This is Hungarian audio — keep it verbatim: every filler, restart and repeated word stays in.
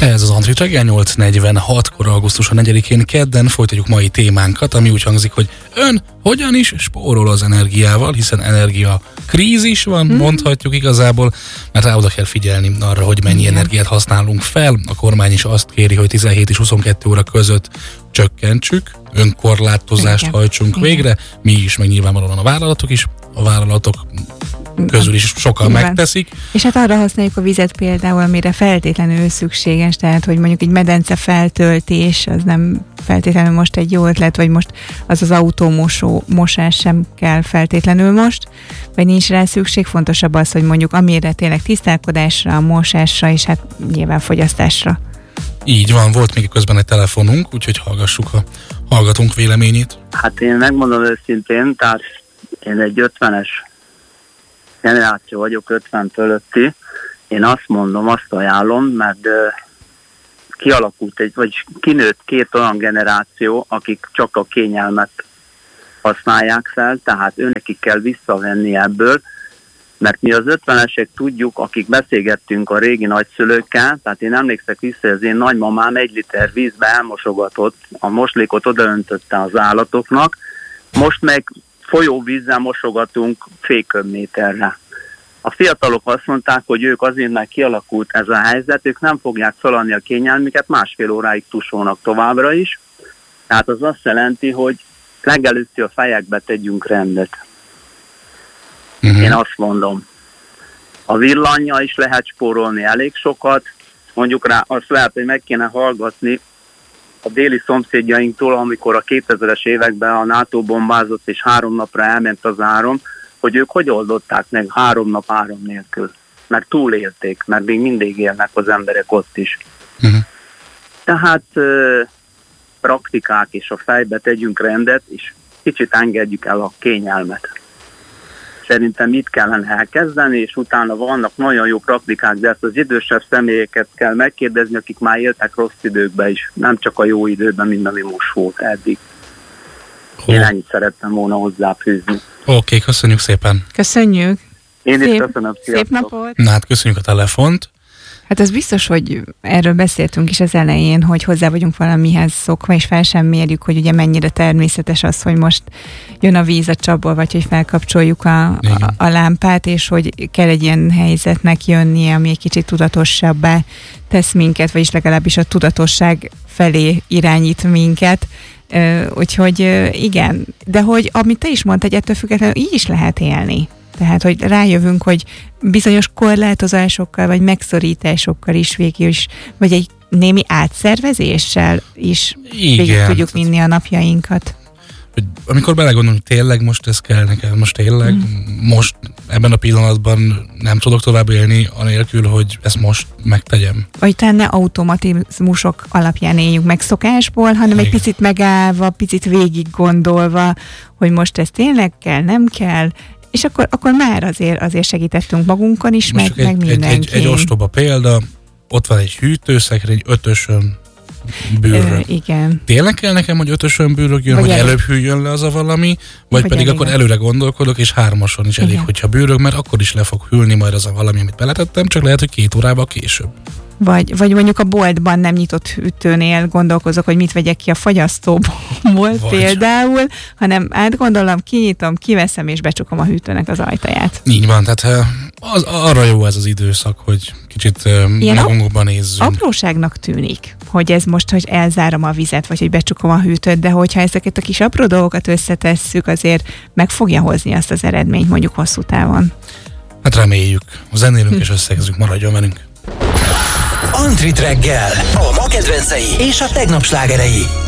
Ez az Antrit reggel nyolc negyvenhatkor augusztus negyedikén kedden folytatjuk mai témánkat, ami úgy hangzik, hogy ön hogyan is spórol az energiával, hiszen energia krízis van, hmm. mondhatjuk igazából, mert rá oda kell figyelni arra, hogy mennyi hmm. energiát használunk fel. A kormány is azt kéri, hogy tizenhét és huszonkettő óra között csökkentsük, önkorlátozást Igen. hajtsunk Igen. végre, mi is, meg nyilvánvalóan a vállalatok is, a vállalatok közül is sokan Igen. megteszik. És hát arra használjuk a vizet például, amire feltétlenül szükséges, tehát hogy mondjuk egy medence feltöltés, az nem feltétlenül most egy jó ötlet, vagy most az az autómosó mosás sem kell feltétlenül most, vagy nincs rá szükség, fontosabb az, hogy mondjuk amire tényleg tisztálkodásra, mosásra, és hát nyilván fogyasztásra. Így van, volt még közben egy telefonunk, úgyhogy hallgassuk a hallgatónk véleményét. Hát én megmondom őszintén, tehát én egy ötvenes generáció vagyok, ötven fölötti. Én azt mondom, azt ajánlom, mert uh, kialakult egy, vagy kinőtt két olyan generáció, akik csak a kényelmet használják fel, tehát őnekik kell visszavenni ebből, mert mi az ötvenesek tudjuk, akik beszélgettünk a régi nagyszülőkkel, tehát én emlékszek vissza, hogy az én nagymamám egy liter vízbe elmosogatott, a moslékot odaöntötte az állatoknak, most meg folyóvízzel mosogatunk fél köbméterre. A fiatalok azt mondták, hogy ők azért, mert kialakult ez a helyzet, ők nem fogják feladni a kényelmüket, másfél óráig tusolnak továbbra is. Tehát az azt jelenti, hogy legelőtt a fejekbe tegyünk rendet. Uh-huh. Én azt mondom. A villannyal is lehet spórolni elég sokat. Mondjuk rá, azt lehet, hogy meg kéne hallgatni a déli szomszédjainktól, amikor a kétezres években a NATO bombázott, és három napra elment az áram, hogy ők hogy oldották meg három nap áram nélkül. Mert túlélték, mert még mindig élnek az emberek ott is. Uh-huh. Tehát ö, praktikák és a fejbe tegyünk rendet, és kicsit engedjük el a kényelmet. Szerintem itt kellene elkezdeni, és utána vannak nagyon jó praktikák, de ezt az idősebb személyeket kell megkérdezni, akik már éltek rossz időkben is, nem csak a jó időben, mint ami most volt eddig. Oh. Én ennyit szerettem volna hozzáfűzni. Oké, okay, köszönjük szépen. Köszönjük. Én Szép, is köszönöm. Szép napot. Na hát köszönjük a telefont. Hát az biztos, hogy erről beszéltünk is az elején, hogy hozzá vagyunk valamihez szokva, és fel sem mérjük, hogy ugye mennyire természetes az, hogy most jön a víz a csapból, vagy hogy felkapcsoljuk a, a, a lámpát, és hogy kell egy ilyen helyzetnek jönnie, ami egy kicsit tudatosabbá tesz minket, vagyis legalábbis a tudatosság felé irányít minket. Úgyhogy igen, de hogy amit te is mondtad, ettől függetlenül így is lehet élni. Tehát, hogy rájövünk, hogy bizonyos korlátozásokkal, vagy megszorításokkal is végül is, vagy egy némi átszervezéssel is végig tudjuk vinni a napjainkat. Amikor belegondolunk, hogy tényleg most ez kell nekem, most tényleg, mm. most ebben a pillanatban nem tudok tovább élni, anélkül, hogy ezt most megtegyem. Vagy talán ne automatizmusok alapján éljünk meg szokásból, hanem Igen. egy picit megállva, picit végig gondolva, hogy most ez tényleg kell, nem kell, és akkor, akkor már azért, azért segítettünk magunkon is, meg, egy, meg mindenki. Egy, egy, egy ostoba példa, ott van egy hűtőszekrény, ötösön bűrről. Ö, igen. Tényleg kell nekem, hogy ötösön bűrögjön, vagy, vagy előbb hűljön le az a valami, vagy, vagy pedig elég. Akkor előre gondolkodok, és hármason is elég, igen. hogyha bűrög, mert akkor is le fog hűlni majd az a valami, amit beletettem, csak lehet, hogy két órával később. Vagy, vagy mondjuk a boltban nem nyitott hűtőnél gondolkozok, hogy mit vegyek ki a fagyasztóból például, hanem átgondolom, kinyitom, kiveszem és becsukom a hűtőnek az ajtaját. Így van, tehát az, arra jó ez az időszak, hogy kicsit ilyen magunkban nézzünk. Apróságnak tűnik, hogy ez most, hogy elzárom a vizet, vagy hogy becsukom a hűtőt, de hogyha ezeket a kis apró dolgokat összetesszük, azért meg fogja hozni azt az eredményt mondjuk hosszú távon. Hát reméljük. Zenélünk hm. és összegezzük, maradjon velünk. Antrit reggel, a ma kedvencei és a tegnap slágerei.